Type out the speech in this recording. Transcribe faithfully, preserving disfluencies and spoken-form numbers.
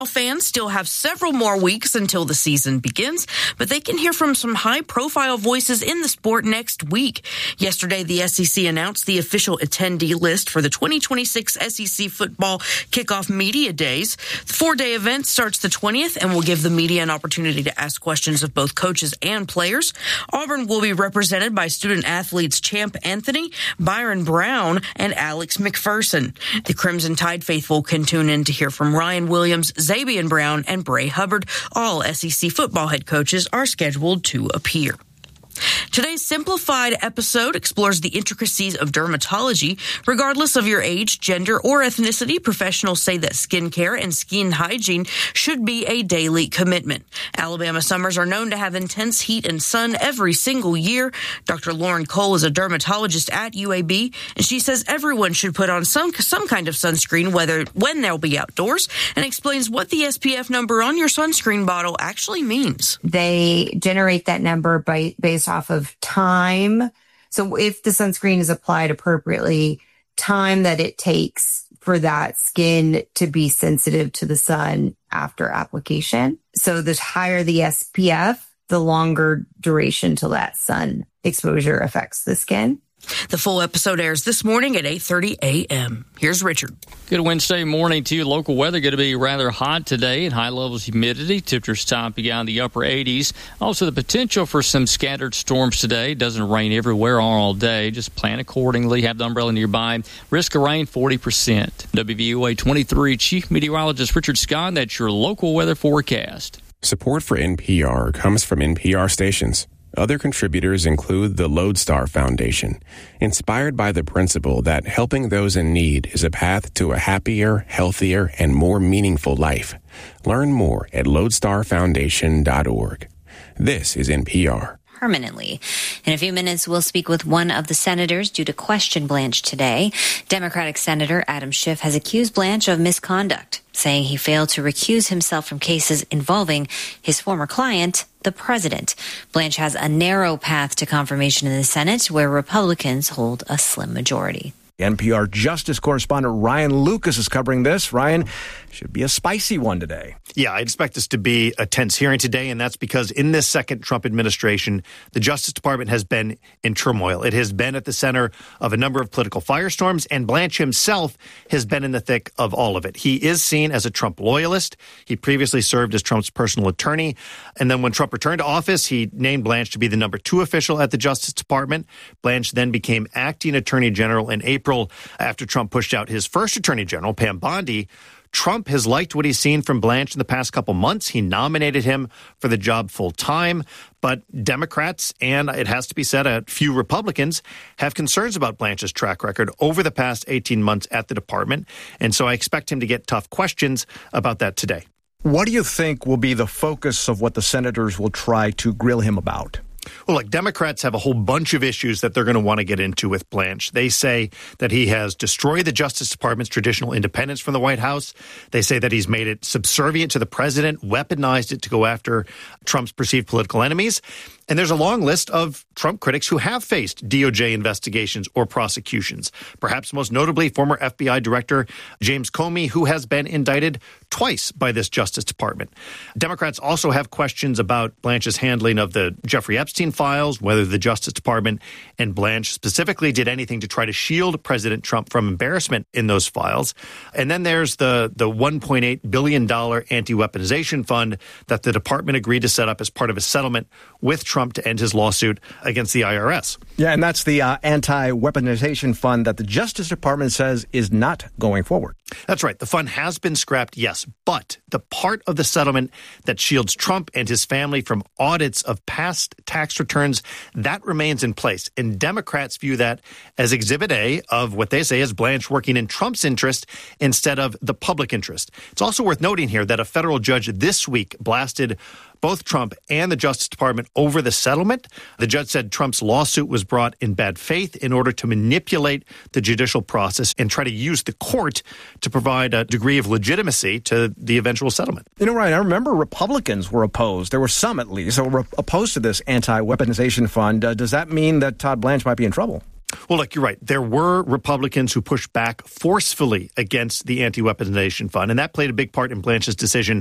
Fans still have several more weeks until the season begins, but they can hear from some high-profile voices in the sport next week. Yesterday, the S E C announced the official attendee list for the twenty twenty-six S E C Football Kickoff Media Days. The four-day event starts the twentieth and will give the media an opportunity to ask questions of both coaches and players. Auburn will be represented by student-athletes Champ Anthony, Byron Brown, and Alex McPherson. The Crimson Tide faithful can tune in to hear from Ryan Williams, Zabian Brown, and Bray Hubbard. All S E C football head coaches are scheduled to appear. Today's simplified episode explores the intricacies of dermatology. Regardless of your age, gender, or ethnicity, professionals say that skincare and skin hygiene should be a daily commitment. Alabama summers are known to have intense heat and sun every single year. Doctor Lauren Cole is a dermatologist at U A B, and she says everyone should put on some some kind of sunscreen whether when they'll be outdoors, and explains what the S P F number on your sunscreen bottle actually means. They generate that number by based off of time. So if the sunscreen is applied appropriately, time that it takes for that skin to be sensitive to the sun after application. So the higher the S P F, the longer duration till that sun exposure affects the skin. The full episode airs this morning at eight thirty a.m. Here's Richard. Good Wednesday morning to you. Local weather going to be rather hot today and high levels of humidity. Temperatures topping out in the upper eighties. Also, the potential for some scattered storms today. Doesn't rain everywhere all day. Just plan accordingly. Have the umbrella nearby. Risk of rain forty percent. W V U A twenty-three Chief Meteorologist Richard Scott. That's your local weather forecast. Support for N P R comes from N P R stations. Other contributors include the Lodestar Foundation, inspired by the principle that helping those in need is a path to a happier, healthier, and more meaningful life. Learn more at lodestar foundation dot org. This is N P R. Permanently. In a few minutes, we'll speak with one of the senators due to question Blanche today. Democratic Senator Adam Schiff has accused Blanche of misconduct, saying he failed to recuse himself from cases involving his former client, the president. Blanche has a narrow path to confirmation in the Senate, where Republicans hold a slim majority. N P R Justice correspondent Ryan Lucas is covering this. Ryan, should be a spicy one today. Yeah, I expect this to be a tense hearing today, and that's because in this second Trump administration, the Justice Department has been in turmoil. It has been at the center of a number of political firestorms, and Blanche himself has been in the thick of all of it. He is seen as a Trump loyalist. He previously served as Trump's personal attorney, and then when Trump returned to office, he named Blanche to be the number two official at the Justice Department. Blanche then became acting attorney general in April after Trump pushed out his first attorney general, Pam Bondi. Trump has liked what he's seen from Blanche in the past couple months. He nominated him for the job full time. But Democrats, and it has to be said, a few Republicans, have concerns about Blanche's track record over the past eighteen months at the department. And so I expect him to get tough questions about that today. What do you think will be the focus of what the senators will try to grill him about? Well, like Democrats have a whole bunch of issues that they're going to want to get into with Blanche. They say that he has destroyed the Justice Department's traditional independence from the White House. They say that he's made it subservient to the president, weaponized it to go after Trump's perceived political enemies. And there's a long list of Trump critics who have faced D O J investigations or prosecutions, perhaps most notably former F B I Director James Comey, who has been indicted twice by this Justice Department. Democrats also have questions about Blanche's handling of the Jeffrey Epstein files, whether the Justice Department and Blanche specifically did anything to try to shield President Trump from embarrassment in those files. And then there's the, the one point eight billion dollars anti-weaponization fund that the department agreed to set up as part of a settlement with Trump to end his lawsuit against the I R S. Yeah, and that's the uh, anti-weaponization fund that the Justice Department says is not going forward. That's right. The fund has been scrapped, yes, but the part of the settlement that shields Trump and his family from audits of past tax returns, that remains in place. And Democrats view that as Exhibit A of what they say is Blanche working in Trump's interest instead of the public interest. It's also worth noting here that a federal judge this week blasted both Trump and the Justice Department over the settlement. The judge said Trump's lawsuit was brought in bad faith in order to manipulate the judicial process and try to use the court to provide a degree of legitimacy to the eventual settlement. You know, Ryan, I remember Republicans were opposed. There were some, at least, that were opposed to this anti-weaponization fund. Uh, does that mean that Todd Blanche might be in trouble? Well, look, you're right. There were Republicans who pushed back forcefully against the anti-weaponization fund, and that played a big part in Blanche's decision